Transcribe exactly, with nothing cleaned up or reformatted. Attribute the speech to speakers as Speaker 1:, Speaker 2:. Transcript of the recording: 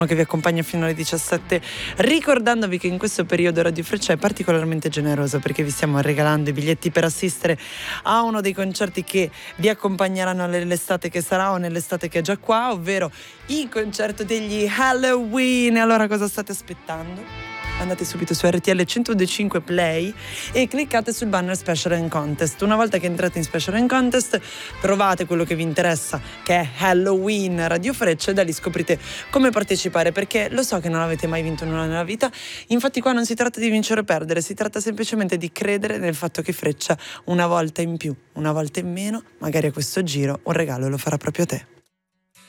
Speaker 1: che vi accompagna fino alle diciassette, ricordandovi che in questo periodo Radio Freccia è particolarmente generoso perché vi stiamo regalando i biglietti per assistere a uno dei concerti che vi accompagneranno nell'estate che sarà o nell'estate che è già qua, ovvero il concerto degli Halloween. Allora cosa state aspettando? Andate subito su R T L centodue e cinque Play e cliccate sul banner Special and Contest. Una volta che entrate in Special and Contest trovate quello che vi interessa, che è Halloween Radio Freccia, e da lì scoprite come partecipare, perché lo so che non avete mai vinto nulla nella vita. Infatti qua non si tratta di vincere o perdere, si tratta semplicemente di credere nel fatto che Freccia una volta in più, una volta in meno, magari a questo giro un regalo lo farà proprio a te.